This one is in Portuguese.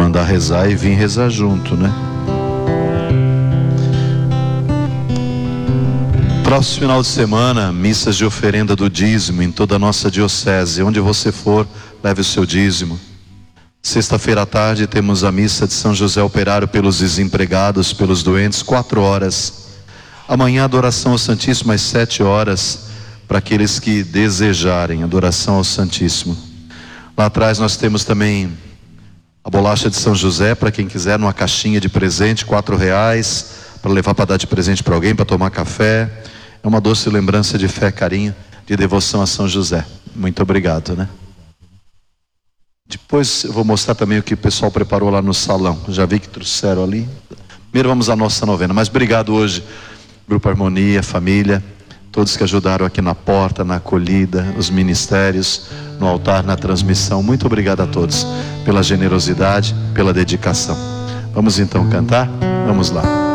mandar rezar e vir rezar junto, né? Próximo final de semana, missas de oferenda do dízimo em toda a nossa diocese. Onde você for, leve o seu dízimo. Sexta-feira à tarde temos a missa de São José Operário pelos desempregados, pelos doentes, 4 horas. Amanhã, adoração ao Santíssimo às 7 horas, para aqueles que desejarem adoração ao Santíssimo. Lá atrás nós temos também a bolacha de São José, para quem quiser, numa caixinha de presente, R$4, para levar para dar de presente para alguém, para tomar café. É uma doce lembrança de fé, carinho, de devoção a São José. Muito obrigado, né? Depois eu vou mostrar também o que o pessoal preparou lá no salão. Já vi que trouxeram ali. Primeiro vamos à nossa novena. Mas obrigado hoje, Grupo Harmonia, família, todos que ajudaram aqui na porta, na acolhida, os ministérios, no altar, na transmissão. Muito obrigado a todos pela generosidade, pela dedicação. Vamos então cantar? Vamos lá.